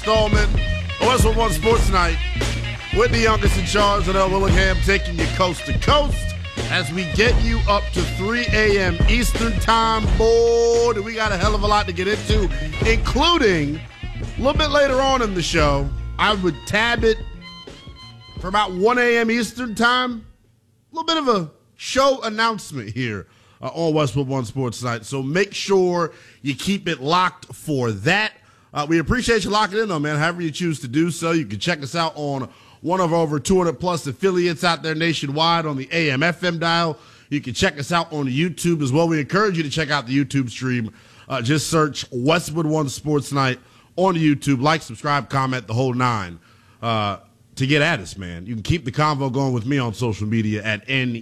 installment of Westwood One Sports Night with the youngest in charge, Linnell Willingham, taking you coast to coast as we get you up to 3 a.m. Eastern time. Boy, we got a hell of a lot to get into, including a little bit later on in the show. I would tab it for about 1 a.m. Eastern time. A little bit of a show announcement here on Westwood One Sports Night. So make sure you keep it locked for that. We appreciate you locking in, though, man. However you choose to do so, you can check us out on one of our over 200-plus affiliates out there nationwide on the AM/FM dial. You can check us out on YouTube as well. We encourage you to check out the YouTube stream. Just search Westwood One Sports Night on YouTube. Like, subscribe, comment, the whole nine to get at us, man. You can keep the convo going with me on social media at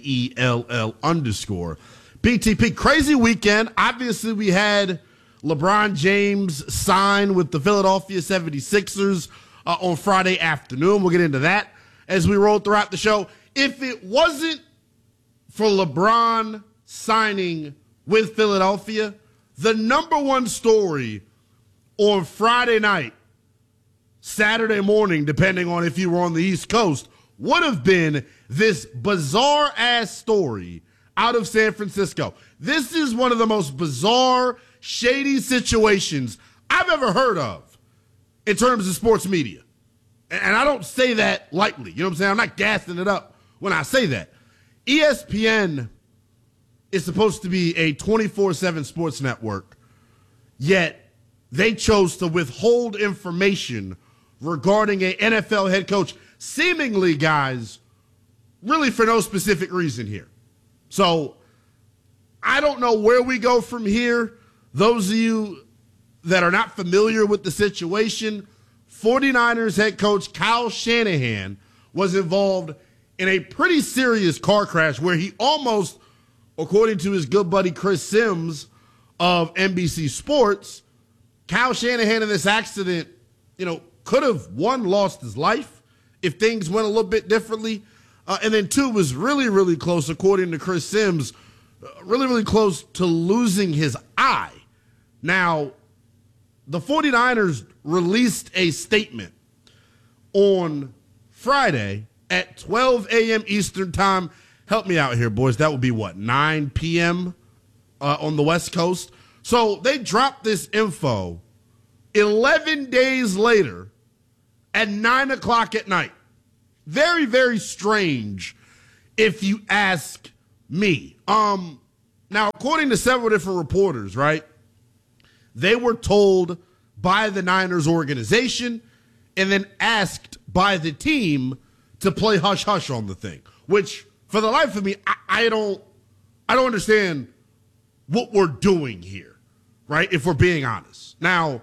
NELL_PTP. Crazy weekend. Obviously, we had LeBron James sign with the Philadelphia 76ers on Friday afternoon. We'll get into that as we roll throughout the show. If it wasn't for LeBron signing with Philadelphia, the number one story on Friday night, Saturday morning, depending on if you were on the East Coast, would have been this bizarre-ass story out of San Francisco. This is one of the most bizarre, shady situations I've ever heard of in terms of sports media. And I don't say that lightly. You know what I'm saying? I'm not gassing it up when I say that. ESPN is supposed to be a 24/7 sports network, yet they chose to withhold information regarding an NFL head coach, seemingly, guys, really for no specific reason here. So I don't know where we go from here. Those of you that are not familiar with the situation, 49ers head coach Kyle Shanahan was involved in a pretty serious car crash where he almost, according to his good buddy Chris Sims of NBC Sports, Kyle Shanahan in this accident, could have, one, lost his life if things went a little bit differently. And then two, was really, really close, according to Chris Sims, really, really close to losing his eye. Now, the 49ers released a statement on Friday at 12 a.m. Eastern time. Help me out here, boys. That would be, 9 p.m. On the West Coast? So they dropped this info 11 days later at 9 o'clock at night. Very, very strange, if you ask me. Now, according to several different reporters, right, they were told by the Niners organization and then asked by the team to play hush-hush on the thing, which, for the life of me, I don't understand what we're doing here, right, if we're being honest. Now,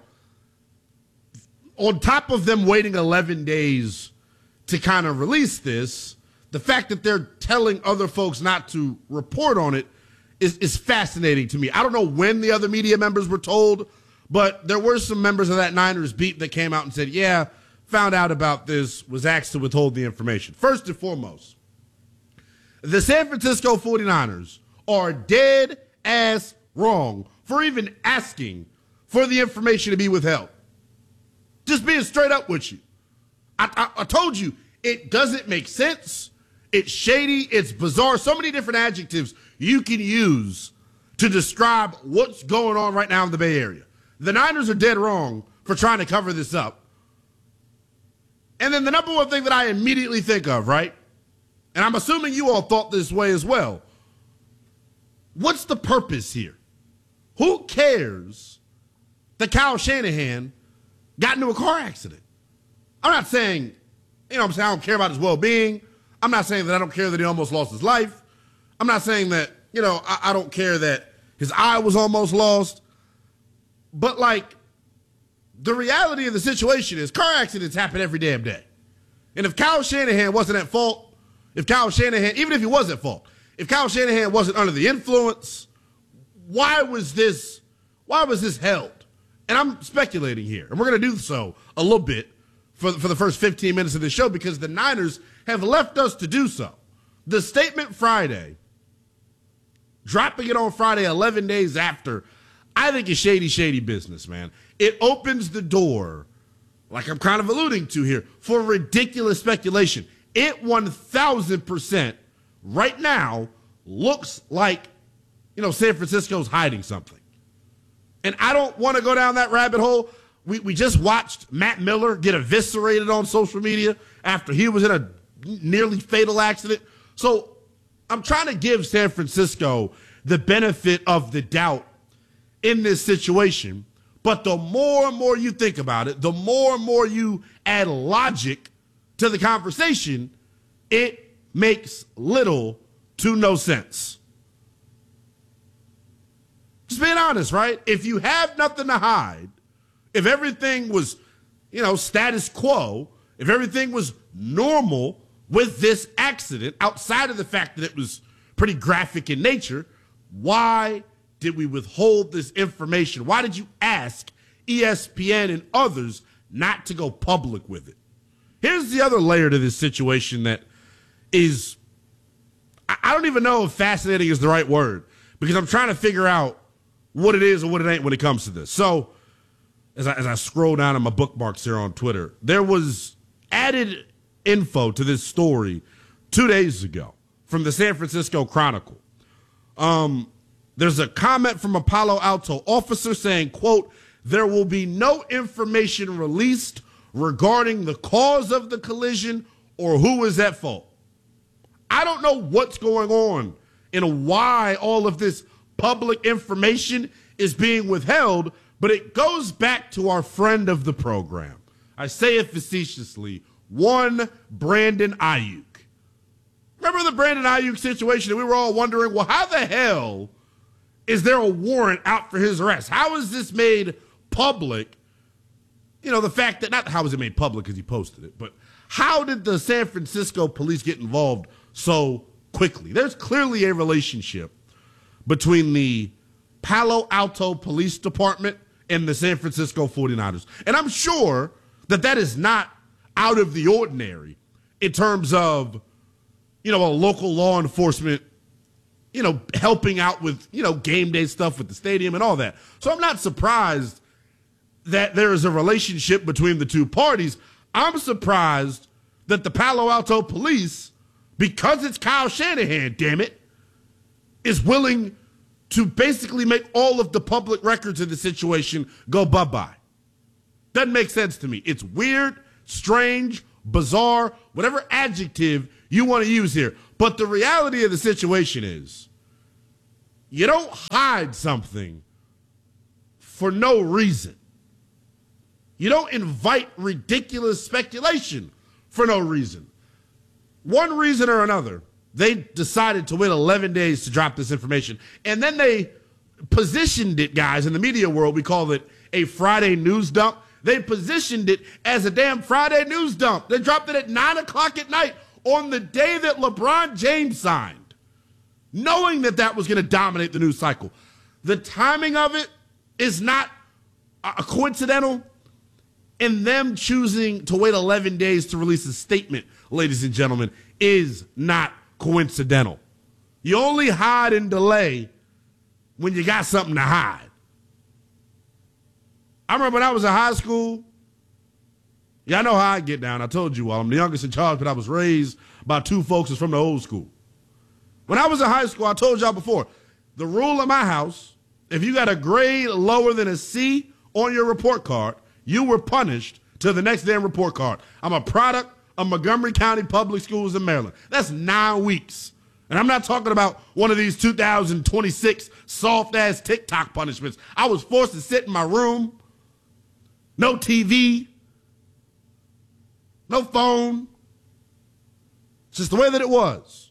on top of them waiting 11 days to kind of release this, the fact that they're telling other folks not to report on it is fascinating to me. I don't know when the other media members were told, but there were some members of that Niners beat that came out and said, yeah, found out about this, was asked to withhold the information. First and foremost, the San Francisco 49ers are dead ass wrong for even asking for the information to be withheld. Just being straight up with you. I told you, it doesn't make sense. It's shady. It's bizarre. So many different adjectives you can use to describe what's going on right now in the Bay Area. The Niners are dead wrong for trying to cover this up. And then the number one thing that I immediately think of, right? And I'm assuming you all thought this way as well. What's the purpose here? Who cares that Kyle Shanahan got into a car accident? I'm not saying, I don't care about his well-being. I'm not saying that I don't care that he almost lost his life. I'm not saying that, I don't care that his eye was almost lost. But, the reality of the situation is car accidents happen every damn day. And if Kyle Shanahan wasn't at fault, even if he was at fault, if Kyle Shanahan wasn't under the influence, why was this held? And I'm speculating here, and we're going to do so a little bit for the first 15 minutes of the show because the Niners have left us to do so. The statement Friday, dropping it on Friday 11 days after, I think is shady, shady business, man. It opens the door like I'm kind of alluding to here, for ridiculous speculation. It 1,000% right now looks like, San Francisco's hiding something. And I don't want to go down that rabbit hole. We just watched Matt Miller get eviscerated on social media after he was in a nearly fatal accident. So I'm trying to give San Francisco the benefit of the doubt in this situation. But the more and more you think about it, the more and more you add logic to the conversation, it makes little to no sense. Just being honest, right? If you have nothing to hide, if everything was, status quo, if everything was normal with this accident, outside of the fact that it was pretty graphic in nature, why did we withhold this information? Why did you ask ESPN and others not to go public with it? Here's the other layer to this situation that is, I don't even know if fascinating is the right word, because I'm trying to figure out what it is and what it ain't when it comes to this. So as I scroll down on my bookmarks here on Twitter, there was added info to this story 2 days ago from the San Francisco Chronicle. There's a comment from a Palo Alto officer saying, quote, "There will be no information released regarding the cause of the collision or who is at fault." I don't know what's going on and why all of this public information is being withheld, but it goes back to our friend of the program. I say it facetiously, one Brandon Ayuk. Remember the Brandon Ayuk situation that we were all wondering, well, how the hell is there a warrant out for his arrest? How is this made public? The fact that, not how was it made public because he posted it, but how did the San Francisco police get involved so quickly? There's clearly a relationship between the Palo Alto Police Department and the San Francisco 49ers. And I'm sure that is not out of the ordinary in terms of, a local law enforcement, helping out with, game day stuff with the stadium and all that. So I'm not surprised that there is a relationship between the two parties. I'm surprised that the Palo Alto police, because it's Kyle Shanahan, damn it, is willing to basically make all of the public records of the situation go bye-bye. Doesn't make sense to me. It's weird, strange, bizarre, whatever adjective you want to use here. But the reality of the situation is you don't hide something for no reason. You don't invite ridiculous speculation for no reason. One reason or another, they decided to wait 11 days to drop this information. And then they positioned it, guys, in the media world. We call it a Friday news dump. They positioned it as a damn Friday news dump. They dropped it at 9 o'clock at night on the day that LeBron James signed, knowing that was going to dominate the news cycle. The timing of it is not coincidental, and them choosing to wait 11 days to release a statement, ladies and gentlemen, is not coincidental. You only hide and delay when you got something to hide. I remember when I was in high school, I know how I get down. I told you all, I'm the youngest in charge, but I was raised by two folks that's from the old school. When I was in high school, I told y'all before, the rule of my house, if you got a grade lower than a C on your report card, you were punished to the next damn report card. I'm a product of Montgomery County Public Schools in Maryland. That's 9 weeks. And I'm not talking about one of these 2026 soft-ass TikTok punishments. I was forced to sit in my room, no TV, no phone. It's just the way that it was.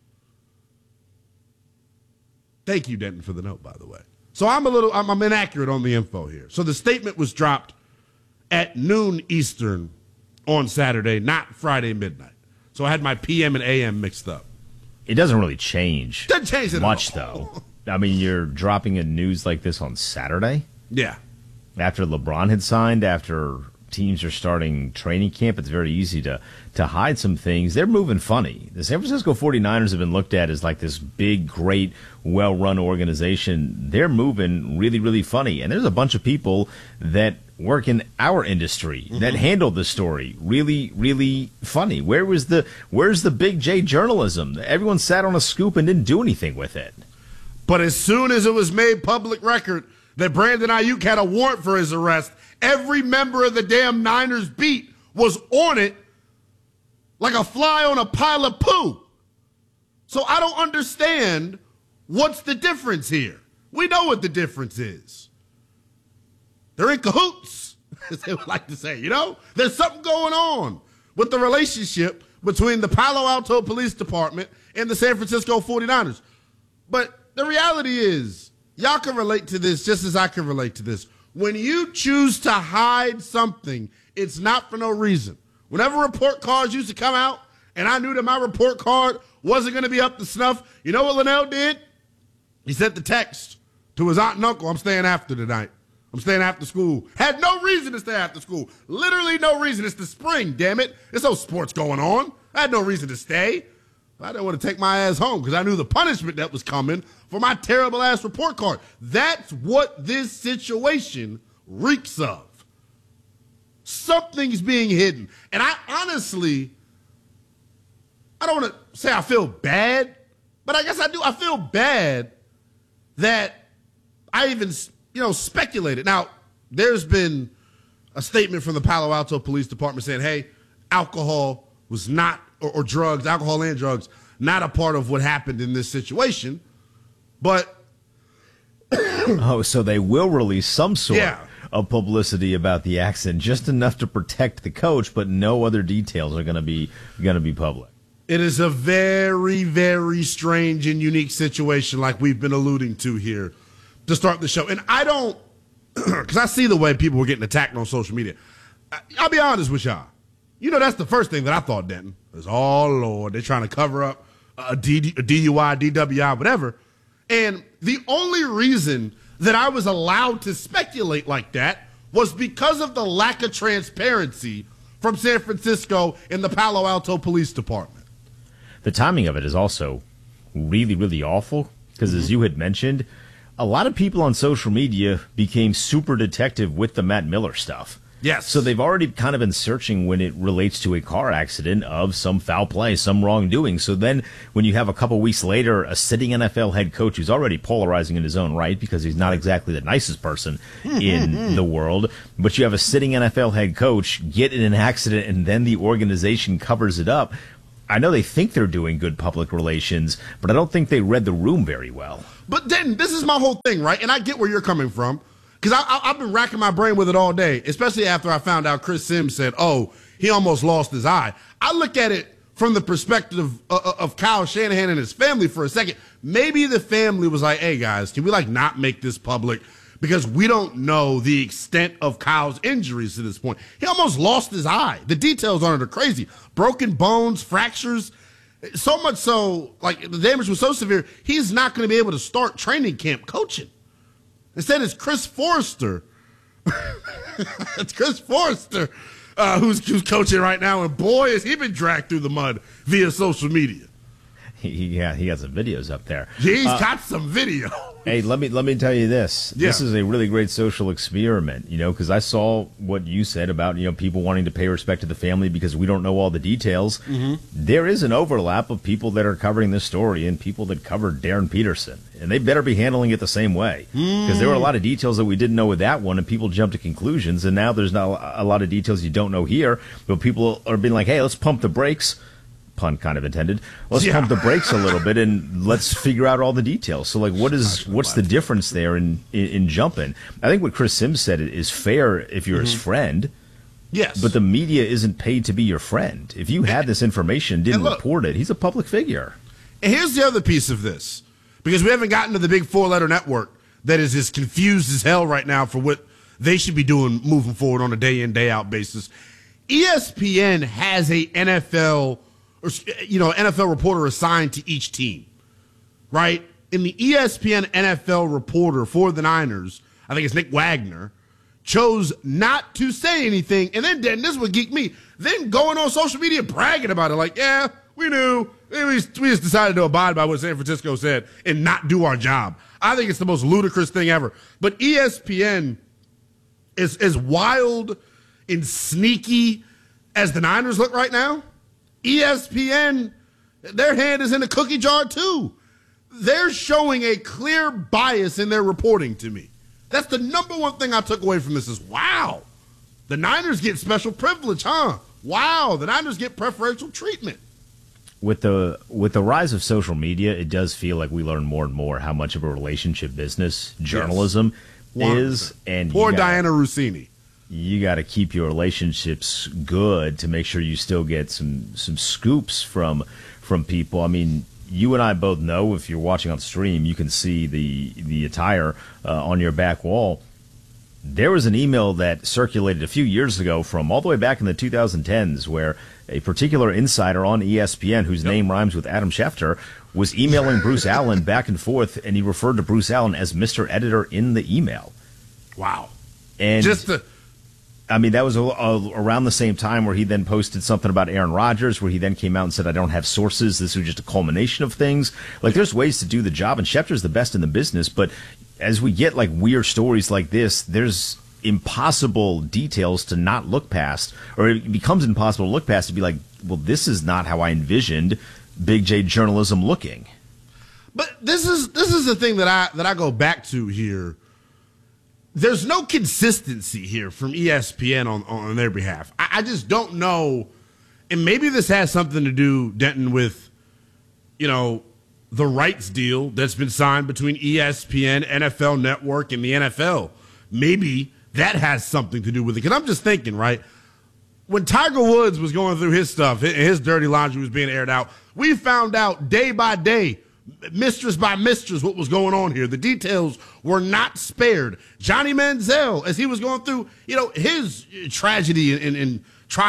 Thank you, Denton, for the note, by the way. So I'm inaccurate on the info here. So the statement was dropped at noon Eastern on Saturday, not Friday midnight. So I had my PM and AM mixed up. It doesn't really change. Doesn't change it much, at all. Though. I mean, you're dropping a news like this on Saturday? Yeah. After LeBron had signed, after teams are starting training camp, it's very easy to hide some things. They're moving funny. The San Francisco 49ers have been looked at as like this big, great, well-run organization. They're moving really, really funny. And there's a bunch of people that work in our industry that handle the story really, really funny. Where's the big J journalism? Everyone sat on a scoop and didn't do anything with it. But as soon as it was made public record that Brandon Ayuk had a warrant for his arrest, every member of the damn Niners beat was on it like a fly on a pile of poo. So I don't understand what's the difference here. We know what the difference is. They're in cahoots, as they would like to say, you know? There's something going on with the relationship between the Palo Alto Police Department and the San Francisco 49ers. But the reality is, y'all can relate to this just as I can relate to this. When you choose to hide something, it's not for no reason. Whenever report cards used to come out, and I knew that my report card wasn't going to be up to snuff, you know what Linnell did? He sent the text to his aunt and uncle, I'm staying after tonight. I'm staying after school. Had no reason to stay after school. Literally no reason. It's the spring, damn it. There's no sports going on. I had no reason to stay. I didn't want to take my ass home because I knew the punishment that was coming for my terrible ass report card. That's what this situation reeks of. Something's being hidden. And I honestly, I don't want to say I feel bad, but I guess I do. I feel bad that I even, speculated. Now, there's been a statement from the Palo Alto Police Department saying, hey, alcohol was not, or drugs, alcohol and drugs, not a part of what happened in this situation. But oh, so they will release some sort of publicity about the accident, just enough to protect the coach, but no other details are going to be public. It is a very, very strange and unique situation, like we've been alluding to here to start the show. And I don't, because I see the way people were getting attacked on social media. I'll be honest with y'all. That's the first thing that I thought, Denton, was, oh, Lord, they're trying to cover up a DUI, DWI, whatever. And the only reason that I was allowed to speculate like that was because of the lack of transparency from San Francisco and the Palo Alto Police Department. The timing of it is also really, really awful because, as you had mentioned, a lot of people on social media became super detective with the Matt Miller stuff. Yes. So they've already kind of been searching when it relates to a car accident of some foul play, some wrongdoing. So then when you have a couple weeks later a sitting NFL head coach who's already polarizing in his own right because he's not exactly the nicest person in the world, but you have a sitting NFL head coach get in an accident and then the organization covers it up. I know they think they're doing good public relations, but I don't think they read the room very well. But then this is my whole thing, right? And I get where you're coming from. Because I've been racking my brain with it all day, especially after I found out Chris Sims said, oh, he almost lost his eye. I look at it from the perspective of Kyle Shanahan and his family for a second. Maybe the family was like, hey, guys, can we not make this public? Because we don't know the extent of Kyle's injuries to this point. He almost lost his eye. The details on it are crazy. Broken bones, fractures. So much so, the damage was so severe, he's not going to be able to start training camp coaching. Instead, it's Chris Forrester. It's Chris Forrester who's coaching right now, and boy, has he been dragged through the mud via social media. He got some videos up there. He's got some video. Hey, let me tell you this. Yeah. This is a really great social experiment, because I saw what you said about, people wanting to pay respect to the family because we don't know all the details. Mm-hmm. There is an overlap of people that are covering this story and people that covered Darren Peterson, and they better be handling it the same way because there were a lot of details that we didn't know with that one, and people jumped to conclusions, and now there's not a lot of details you don't know here, but people are being like, hey, let's pump the brakes. Pun kind of intended. Let's pump the brakes a little bit and let's figure out all the details. So, what's the difference there in jumping? I think what Chris Sims said is fair if you're his friend. Yes. But the media isn't paid to be your friend. If you had this information and didn't report it, he's a public figure. And here's the other piece of this, because we haven't gotten to the big four-letter network that is as confused as hell right now for what they should be doing moving forward on a day-in, day-out basis. ESPN has a NFL reporter assigned to each team, right? And the ESPN NFL reporter for the Niners, I think it's Nick Wagner, chose not to say anything. And then this would geek me. Then going on social media bragging about it, like, yeah, we knew. We just decided to abide by what San Francisco said and not do our job. I think it's the most ludicrous thing ever. But ESPN is as wild and sneaky as the Niners look right now. ESPN, their hand is in the cookie jar too. They're showing a clear bias in their reporting to me. That's the number one thing I took away from this is, wow, the Niners get special privilege, huh? Wow, the Niners get preferential treatment. With the rise of social media, it does feel like we learn more and more how much of a relationship business journalism is. And poor Diana Rossini. You got to keep your relationships good to make sure you still get some scoops from people. I mean, you and I both know, if you're watching on stream, you can see the attire on your back wall. There was an email that circulated a few years ago from all the way back in the 2010s where a particular insider on ESPN, whose name rhymes with Adam Schefter, was emailing Bruce Allen back and forth, and he referred to Bruce Allen as Mr. Editor in the email. Wow. And I mean, that was around the same time where he then posted something about Aaron Rodgers, where he then came out and said, I don't have sources. This was just a culmination of things. Like, there's ways to do the job, and Schefter's the best in the business, but as we get like weird stories like this, there's impossible details to not look past, or it becomes impossible to look past to be like, well, this is not how I envisioned Big J journalism looking. But this is the thing that I go back to here. There's no consistency here from ESPN on their behalf. I just don't know, and maybe this has something to do, Denton, with, you know, the rights deal that's been signed between ESPN, NFL Network, and the NFL. Maybe that has something to do with it. Because I'm just thinking, right, when Tiger Woods was going through his stuff, his dirty laundry was being aired out, we found out day by day, mistress by mistress, what was going on here. The details were not spared. Johnny Manziel, as he was going through, you know, his tragedy and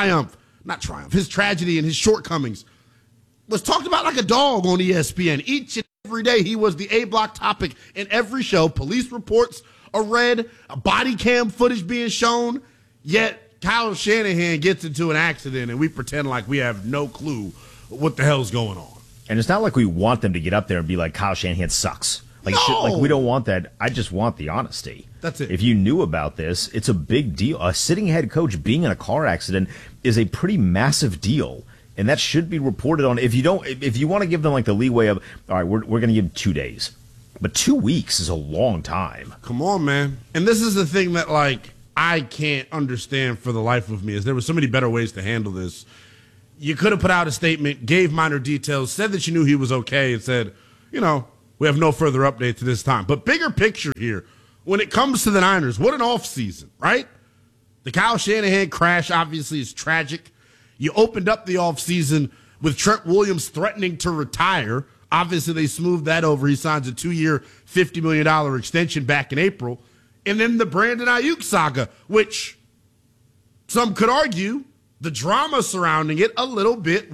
his tragedy and his shortcomings, was talked about like a dog on ESPN. Each and every day he was the A-block topic in every show. Police reports are read, body cam footage being shown, yet Kyle Shanahan gets into an accident and we pretend like we have no clue what the hell's going on. And it's not like we want them to get up there and be like, Kyle Shanahan sucks. Like, no! We don't want that. I just want the honesty. That's it. If you knew about this, it's a big deal. A sitting head coach being in a car accident is a pretty massive deal. And that should be reported on. If you want to give them like the leeway of, all right, we're going to give them 2 days. But 2 weeks is a long time. Come on, man. And this is the thing that, like, I can't understand for the life of me, is there were so many better ways to handle this. You could have put out a statement, gave minor details, said that you knew he was okay, and said, you know, we have no further update to this time. But bigger picture here, when it comes to the Niners, what an offseason, right? The Kyle Shanahan crash obviously is tragic. You opened up the offseason with Trent Williams threatening to retire. Obviously, they smoothed that over. He signs a 2-year, $50 million extension back in April. And then the Brandon Ayuk saga, which some could argue the drama surrounding it a little bit,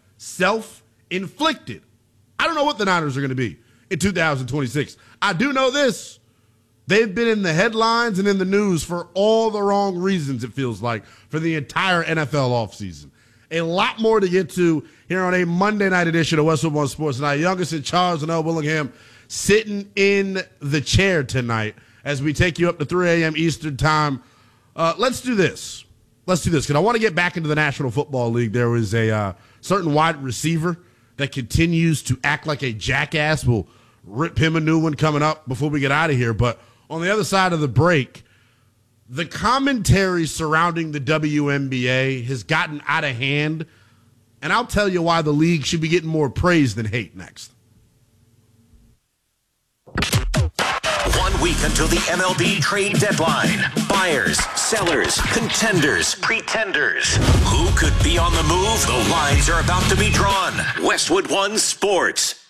self-inflicted. I don't know what the Niners are going to be in 2026. I do know this. They've been in the headlines and in the news for all the wrong reasons, it feels like, for the entire NFL offseason. A lot more to get to here on a Monday night edition of Westwood One Sports Tonight. Youngest and Charles and L. Willingham sitting in the chair tonight as we take you up to 3 a.m. Eastern time. Let's do this. Because I want to get back into the National Football League. There was a certain wide receiver that continues to act like a jackass. We'll rip him a new one coming up before we get out of here. But on the other side of the break, the commentary surrounding the WNBA has gotten out of hand, and I'll tell you why the league should be getting more praise than hate next. 1 week until the MLB trade deadline. Buyers, sellers, contenders, pretenders. Who could be on the move? The lines are about to be drawn. Westwood One Sports.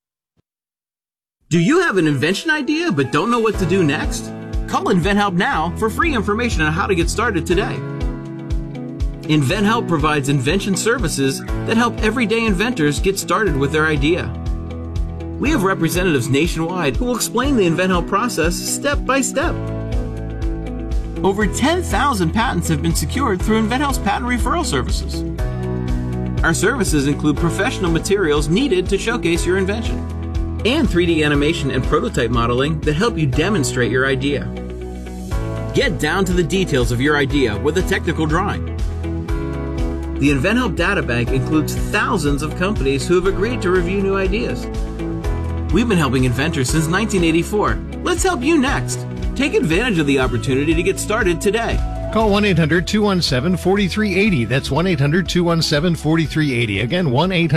Do you have an invention idea but don't know what to do next? Call InventHelp now for free information on how to get started today. InventHelp provides invention services that help everyday inventors get started with their idea. We have representatives nationwide who will explain the InventHelp process step by step. Over 10,000 patents have been secured through InventHelp's patent referral services. Our services include professional materials needed to showcase your invention, and 3D animation and prototype modeling that help you demonstrate your idea. Get down to the details of your idea with a technical drawing. The InventHelp Databank includes thousands of companies who have agreed to review new ideas. We've been helping inventors since 1984. Let's help you next. Take advantage of the opportunity to get started today. Call 1-800-217-4380. That's 1-800-217-4380. Again,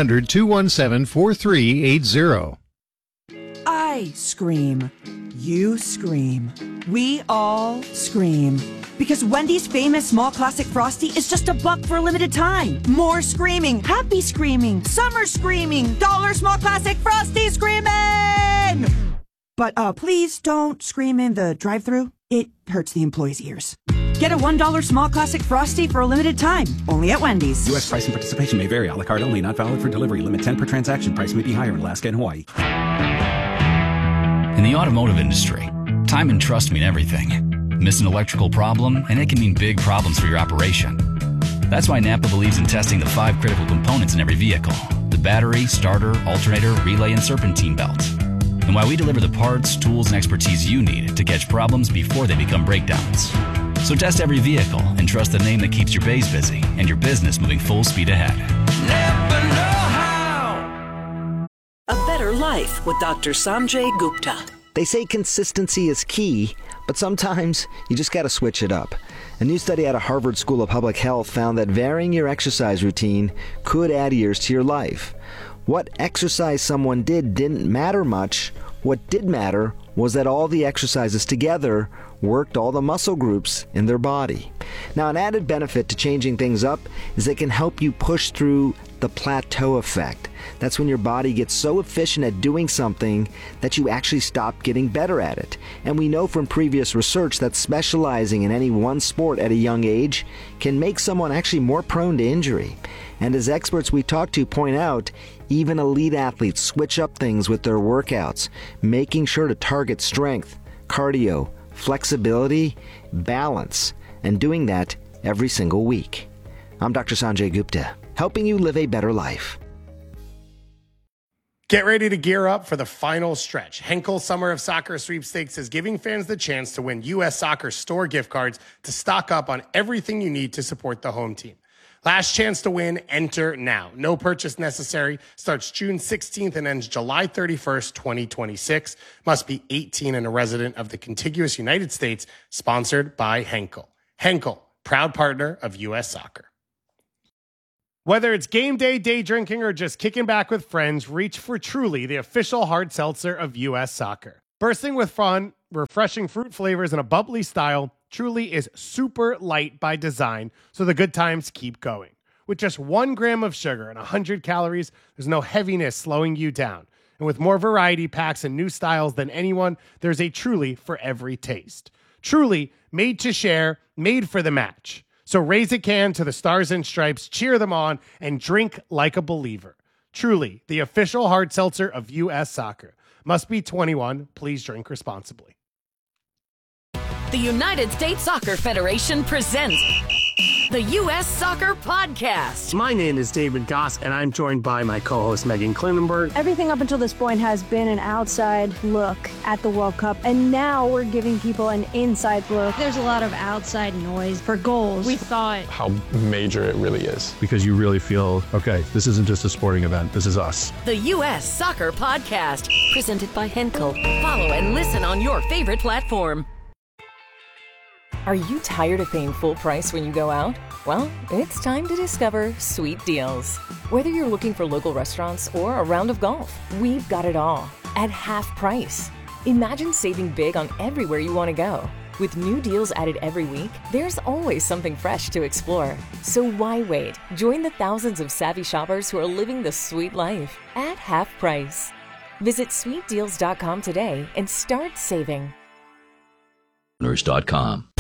1-800-217-4380. I scream. You scream. We all scream. Because Wendy's famous small classic Frosty is just $1 for a limited time. More screaming, happy screaming, summer screaming, dollar small classic Frosty screaming! But please don't scream in the drive-thru. It hurts the employees' ears. Get a $1 small classic Frosty for a limited time, only at Wendy's. U.S. price and participation may vary. A la carte only, not valid for delivery. Limit 10 per transaction. Price may be higher in Alaska and Hawaii. In the automotive industry, time and trust mean everything. Miss an electrical problem, and it can mean big problems for your operation. That's why Napa believes in testing the 5 critical components in every vehicle: the battery, starter, alternator, relay, and serpentine belt. And why we deliver the parts, tools, and expertise you need to catch problems before they become breakdowns. So test every vehicle and trust the name that keeps your bays busy and your business moving full speed ahead. Never know how. A Better Life with Dr. Sanjay Gupta. They say consistency is key, but sometimes you just got to switch it up. A new study out of Harvard School of Public Health found that varying your exercise routine could add years to your life. What exercise someone did didn't matter much. What did matter was that all the exercises together worked all the muscle groups in their body. Now, an added benefit to changing things up is it can help you push through the plateau effect. That's when your body gets so efficient at doing something that you actually stop getting better at it. And we know from previous research that specializing in any one sport at a young age can make someone actually more prone to injury. And as experts we talk to point out, even elite athletes switch up things with their workouts, making sure to target strength, cardio, flexibility, balance, and doing that every single week. I'm Dr. Sanjay Gupta, helping you live a better life. Get ready to gear up for the final stretch. Henkel Summer of Soccer Sweepstakes is giving fans the chance to win U.S. Soccer store gift cards to stock up on everything you need to support the home team. Last chance to win, enter now. No purchase necessary. Starts June 16th and ends July 31st, 2026. Must be 18 and a resident of the contiguous United States. Sponsored by Henkel. Henkel, proud partner of U.S. Soccer. Whether it's game day, day drinking, or just kicking back with friends, reach for Truly, the official hard seltzer of U.S. Soccer. Bursting with fun, refreshing fruit flavors, and a bubbly style, Truly is super light by design, so the good times keep going. With just 1 gram of sugar and 100 calories, there's no heaviness slowing you down. And with more variety packs and new styles than anyone, there's a Truly for every taste. Truly, made to share, made for the match. So raise a can to the Stars and Stripes, cheer them on, and drink like a believer. Truly, the official hard seltzer of U.S. Soccer. Must be 21. Please drink responsibly. The United States Soccer Federation presents the U.S. Soccer Podcast. My name is David Goss, and I'm joined by my co-host Megan Klinenberg. Everything up until this point has been an outside look at the World Cup, and now we're giving people an inside look. There's a lot of outside noise for goals. We thought how major it really is. Because you really feel, okay, this isn't just a sporting event, this is us. The U.S. Soccer Podcast, presented by Henkel. Follow and listen on your favorite platform. Are you tired of paying full price when you go out? Well, it's time to discover Sweet Deals. Whether you're looking for local restaurants or a round of golf, we've got it all at half price. Imagine saving big on everywhere you want to go. With new deals added every week, there's always something fresh to explore. So why wait? Join the thousands of savvy shoppers who are living the sweet life at half price. Visit sweetdeals.com today and start saving. .com